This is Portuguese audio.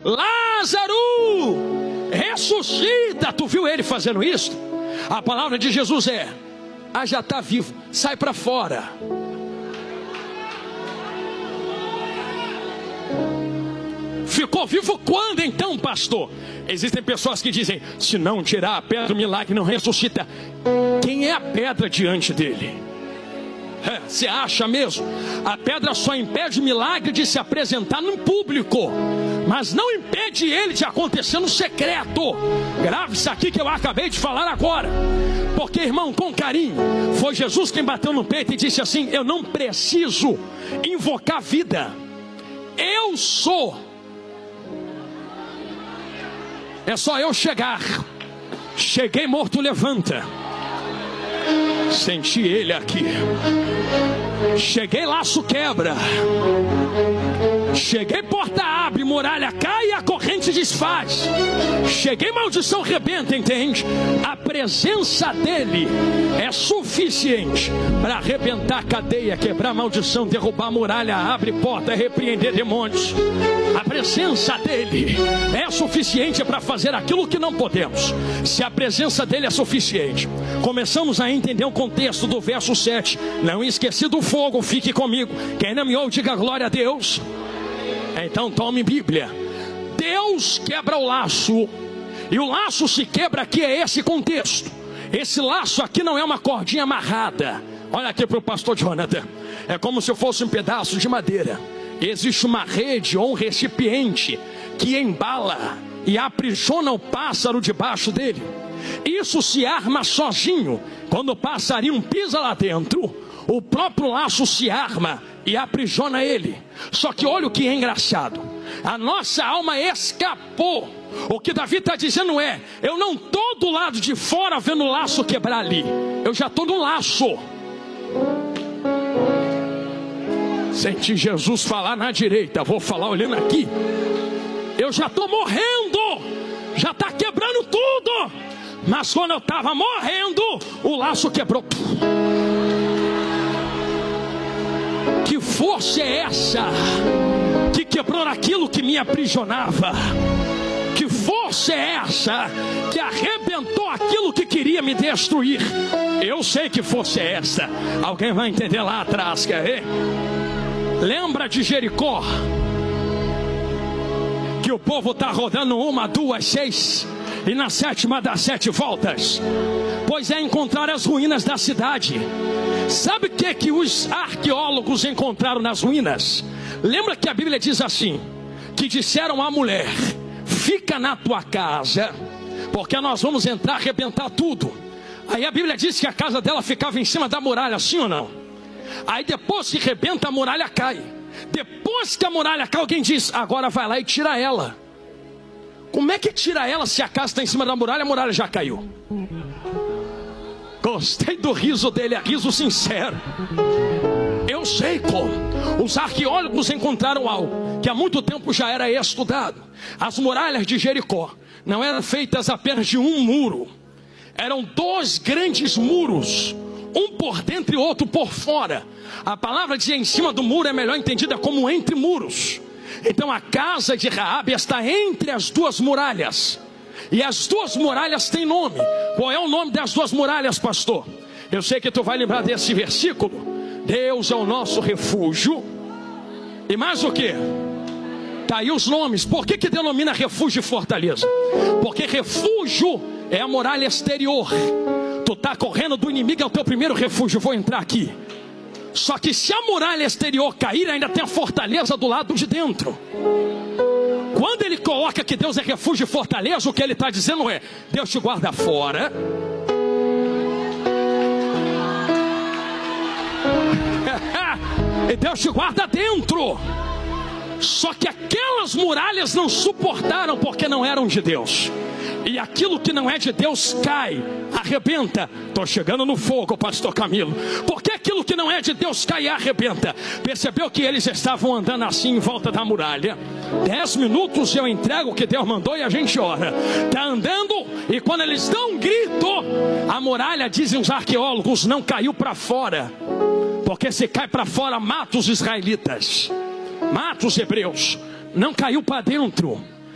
Lázaro, ressuscita. Tu viu ele fazendo isso? A palavra de Jesus é: já está vivo, sai para fora. Ficou vivo quando então, pastor? Existem pessoas que dizem: se não tirar a pedra, o milagre não ressuscita. Quem é a pedra diante dele? Você acha mesmo? A pedra só impede o milagre de se apresentar no público, mas não impede ele de acontecer no secreto. Grave isso aqui que eu acabei de falar agora. Porque, irmão, com carinho, foi Jesus quem bateu no peito e disse assim: eu não preciso invocar vida, eu sou. É só eu chegar. Cheguei, morto levanta. Senti ele aqui. Cheguei, laço quebra. Cheguei, porta abre, muralha cai e a corrente desfaz. Cheguei, maldição rebenta, entende? A presença dele é suficiente para arrebentar a cadeia, quebrar a maldição, derrubar a muralha, abre porta, repreender demônios. A presença dele é suficiente para fazer aquilo que não podemos. Se a presença dele é suficiente, começamos a entender o contexto do verso 7. Não esqueci do fogo, fique comigo. Quem não me ouve, diga glória a Deus. Então tome Bíblia. Deus quebra o laço, e o laço se quebra aqui, é esse contexto. Esse laço aqui não é uma cordinha amarrada. Olha aqui para o pastor Jonathan. É como se fosse um pedaço de madeira. Existe uma rede ou um recipiente que embala e aprisiona o pássaro debaixo dele. Isso se arma sozinho. Quando o passarinho pisa lá dentro, o próprio laço se arma e aprisiona ele. Só que olha o que é engraçado: a nossa alma escapou. O que Davi está dizendo é: eu não estou do lado de fora vendo o laço quebrar ali, eu já estou no laço. Senti Jesus falar na direita, vou falar olhando aqui. Eu já estou morrendo, já está quebrando tudo. Mas quando eu estava morrendo, o laço quebrou. Que força é essa que quebrou aquilo que me aprisionava? Que força é essa que arrebentou aquilo que queria me destruir? Eu sei que força é essa. Alguém vai entender lá atrás, quer ver? Lembra de Jericó? Que o povo está rodando 1, 2, 6, e na 7ª dá 7 voltas. Pois é, encontrar as ruínas da cidade. Sabe o que os arqueólogos encontraram nas ruínas? Lembra que a Bíblia diz assim, que disseram à mulher: fica na tua casa, porque nós vamos entrar, arrebentar tudo. Aí a Bíblia diz que a casa dela ficava em cima da muralha, sim ou não? Aí depois que rebenta, a muralha cai. Depois que a muralha cai, alguém diz: agora vai lá e tira ela. Como é que tira ela se a casa está em cima da muralha, a muralha já caiu? Gostei do riso dele, é riso sincero. Eu sei como. Os arqueólogos encontraram algo que há muito tempo já era estudado. As muralhas de Jericó não eram feitas apenas de um muro. Eram 2 grandes muros, um por dentro e outro por fora. A palavra de em cima do muro é melhor entendida como entre muros. Então a casa de Raabe está entre as 2 muralhas. E as 2 muralhas têm nome. Qual é o nome das 2 muralhas, pastor? Eu sei que tu vai lembrar desse versículo. Deus é o nosso refúgio. E mais o que? Tá aí os nomes. Por que denomina refúgio e fortaleza? Porque refúgio é a muralha exterior. Tu tá correndo do inimigo, é o teu primeiro refúgio. Vou entrar aqui. Só que se a muralha exterior cair, ainda tem a fortaleza do lado de dentro. Quando ele coloca que Deus é refúgio e fortaleza, o que ele está dizendo é: Deus te guarda fora, e Deus te guarda dentro. Só que aquelas muralhas não suportaram, porque não eram de Deus. E aquilo que não é de Deus cai, arrebenta. Estou chegando no fogo, pastor Camilo. Porque aquilo que não é de Deus cai e arrebenta. Percebeu que eles estavam andando assim em volta da muralha? 10 minutos eu entrego o que Deus mandou e a gente ora. Está andando, e quando eles dão um grito, a muralha, dizem os arqueólogos, não caiu para fora. Porque se cai para fora, mata os israelitas, mata os hebreus. Não caiu para dentro.